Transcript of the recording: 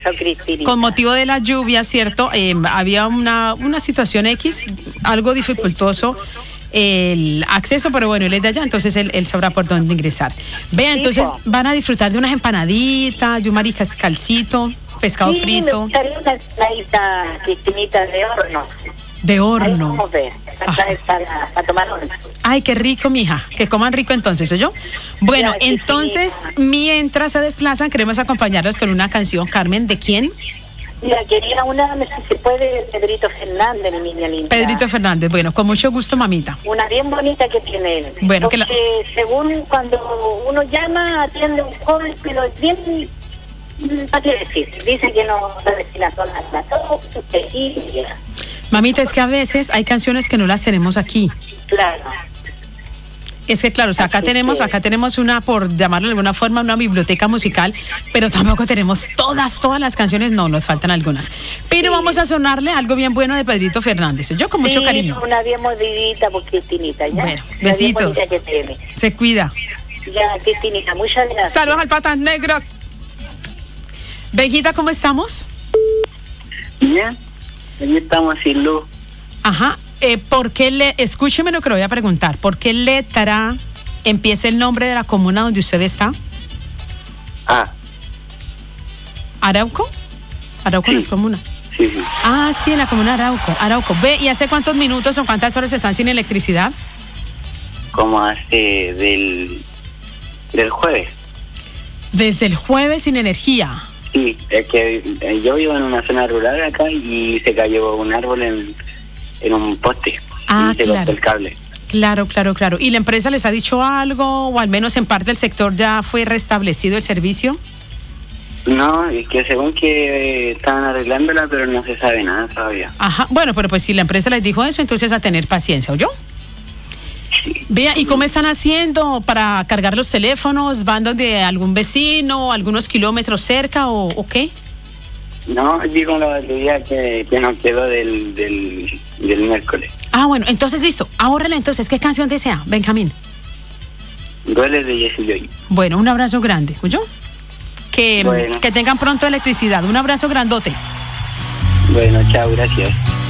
Con motivo de la lluvia, ¿cierto? Había una situación X, algo dificultoso el acceso, pero bueno, él es de allá, entonces él sabrá por dónde ingresar. Vea, entonces van a disfrutar de unas empanaditas, de un mariscalcito, pescado frito. Me gustaría una empanadita Cristinita de horno. De horno. Ahí vamos a ver, para tomar horno. Ay, qué rico, mija. Que coman rico entonces, ¿oyó? Bueno, ya, entonces, mientras se desplazan, queremos acompañarlos con una canción, Carmen, ¿de quién? Mira, quería una, no sé si se puede, Pedrito Fernández, mi niña linda. Pedrito Fernández, bueno, con mucho gusto, mamita. Una bien bonita que tiene él. Bueno, porque según cuando uno llama, atiende un joven, pero es bien, ¿para qué decir? Dice que no se destina sola, todo, mamita, es que a veces hay canciones que no las tenemos aquí. Claro. Es que claro, o sea, acá tenemos una, por llamarlo de alguna forma, una biblioteca musical, pero tampoco tenemos todas las canciones, no, nos faltan algunas. Pero vamos a sonarle algo bien bueno de Pedrito Fernández, yo con mucho cariño. Una bien mordidita por Cristinita, ¿ya? Bueno, besitos. Se cuida. Ya, Cristinita, muchas gracias. Saludos al Patas Negras. Vejita, ¿cómo estamos? Bien, aquí estamos sin luz. Ajá. ¿Por qué escúcheme lo que le voy a preguntar? ¿Por qué letra empieza el nombre de la comuna donde usted está? ¿Arauco? ¿Arauco sí. No es comuna? Sí. Ah, sí, en la comuna Arauco. Ve, ¿y hace cuántos minutos o cuántas horas están sin electricidad? Como hace del jueves. Desde el jueves sin energía. Sí, es que yo vivo en una zona rural acá y se cayó un árbol en un poste. Ah, y se cortó el cable. Claro. ¿Y la empresa les ha dicho algo o al menos en parte del sector ya fue restablecido el servicio? No, es que según que estaban arreglándola, pero no se sabe nada todavía. Ajá, bueno, pero pues si la empresa les dijo eso, entonces a tener paciencia, ¿oyó? Sí. Vea, ¿y cómo están haciendo para cargar los teléfonos? ¿Van donde algún vecino, algunos kilómetros cerca o qué? No, digo la batería que nos quedó del miércoles. Ah, bueno, entonces listo, ahórrala entonces. ¿Qué canción desea, Benjamín? Duele de Jessy Joy. Bueno, un abrazo grande, ¿oyó? Que tengan pronto electricidad. Un abrazo grandote. Bueno, chao, gracias.